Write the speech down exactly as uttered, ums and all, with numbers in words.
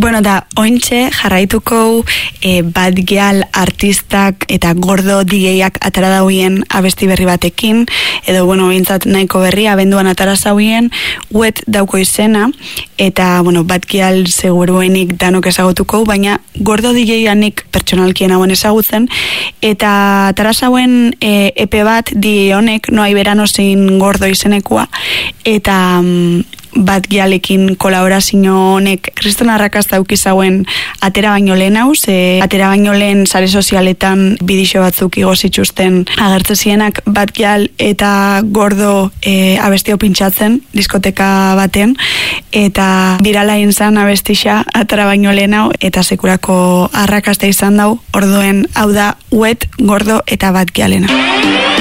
Bueno, da, ointxe jarraituko e, Bad Gyal artistak eta gordo D J-ak atara dauien abesti berri batekin, edo, bueno, bintzat nahiko berri, abenduan atara zauien, Wet dauko izena, eta, bueno, Bad Gyal seguruenik danok ezagutuko, baina gordo D J-anik pertsonalkien hauen ezagutzen, eta atara zauen e, epe bat D J honek, no hay verano sin gordo izenekua, eta mm, Bad Gyalekin kolaborazio honek kriston arrakasta dauki zauen atera baino lehen hau, ze atera baino lehen sare sozialetan bidixo batzuk igo zituzten agertze zienak Bad Gyal eta gordo e, abestio pintxatzen diskoteka baten, eta birala izan abestixa atera baino lehen hau, eta sekurako arrakasta izan dau, orduen hau da Wet, gordo eta Bad Gyalena.